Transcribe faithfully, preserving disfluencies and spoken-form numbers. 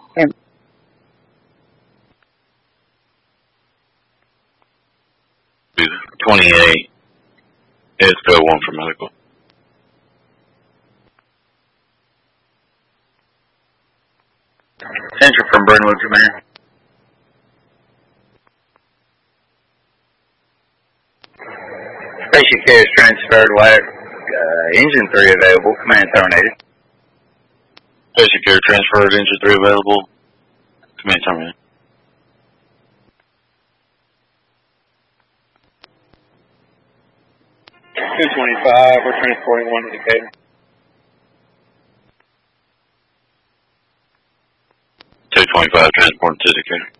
And twenty-eight. It's still one for medical. Central from Brentwood, Command. Station carriers transferred. Wire, uh, engine three available. Command terminated. Station carrier transferred. Engine three available. Command terminated. two twenty-five. We're transporting one to Decatur. two twenty-five transporting to Decatur.